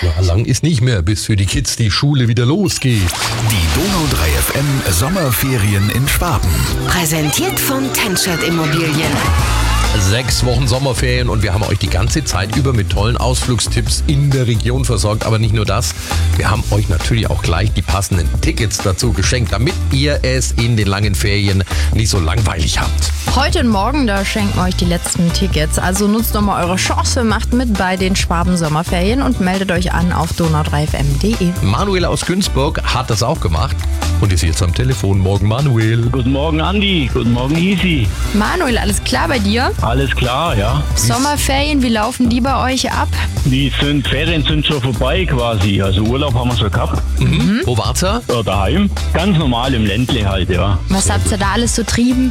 Ja, lang ist nicht mehr, bis für die Kids die Schule wieder losgeht. Die Donau 3 FM Sommerferien in Schwaben. Präsentiert von Tenschert Immobilien. 6 Wochen Sommerferien und wir haben euch die ganze Zeit über mit tollen Ausflugstipps in der Region versorgt. Aber nicht nur das, wir haben euch natürlich auch gleich die passenden Tickets dazu geschenkt, damit ihr es in den langen Ferien nicht so langweilig habt. Heute und morgen, da schenken wir euch die letzten Tickets. Also nutzt doch mal eure Chance, macht mit bei den Schwaben Sommerferien und meldet euch an auf donau3fm.de. Manuel aus Günzburg hat das auch gemacht und ist jetzt am Telefon. Morgen, Manuel. Guten Morgen, Andi. Guten Morgen, Easy. Manuel, alles klar bei dir? Alles klar, ja. Sommerferien, wie laufen die bei euch ab? Ferien sind schon vorbei quasi. Also Urlaub haben wir schon gehabt. Wo wart's ihr? Daheim. Ganz normal im Ländle halt, ja. Was habt ihr da alles so trieben?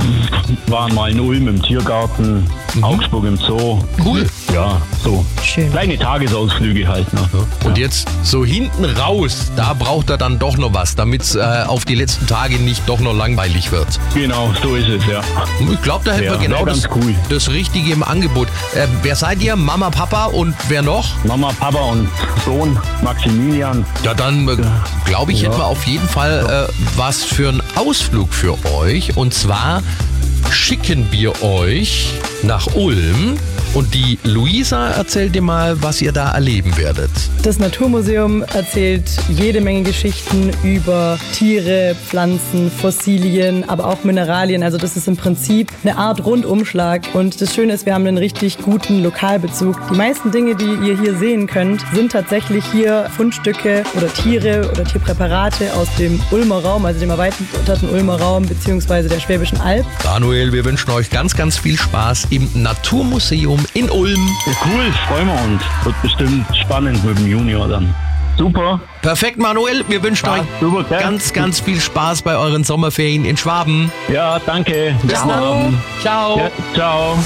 Waren mal in Ulm im Tiergarten, Augsburg im Zoo. Cool. Ja, so. Schön. Kleine Tagesausflüge halt. Ne? Und jetzt so hinten raus, da braucht er dann doch noch was, damit es auf die letzten Tage nicht doch noch langweilig wird. Genau, so ist es, ja. Ich glaube, da hätten wir Ja, genau ganz cool. das Richtige im Angebot. Wer seid ihr? Mama, Papa und wer noch? Mama, Papa und Sohn, Maximilian. Ja, dann glaube ich, hätten wir auf jeden Fall was für einen Ausflug für euch. Und zwar schicken wir euch nach Ulm. Und die Luisa erzählt dir mal, was ihr da erleben werdet. Das Naturmuseum erzählt jede Menge Geschichten über Tiere, Pflanzen, Fossilien, aber auch Mineralien. Also das ist im Prinzip eine Art Rundumschlag. Und das Schöne ist, wir haben einen richtig guten Lokalbezug. Die meisten Dinge, die ihr hier sehen könnt, sind tatsächlich hier Fundstücke oder Tiere oder Tierpräparate aus dem Ulmer Raum, also dem erweiterten Ulmer Raum bzw. der Schwäbischen Alb. Manuel, wir wünschen euch ganz, ganz viel Spaß im Naturmuseum in Ulm. Ja, cool, freuen wir uns. Wird bestimmt spannend mit dem Junior dann. Super. Perfekt, Manuel. Wir wünschen euch super, gell? ganz, ganz viel Spaß bei euren Sommerferien in Schwaben. Ja, danke. Bis dann. Ciao. Ja, ciao.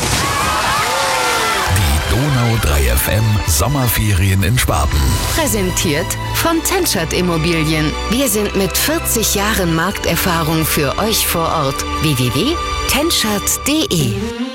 Die Donau 3 FM Sommerferien in Schwaben. Präsentiert von Tenschert Immobilien. Wir sind mit 40 Jahren Markterfahrung für euch vor Ort. www.tenschert.de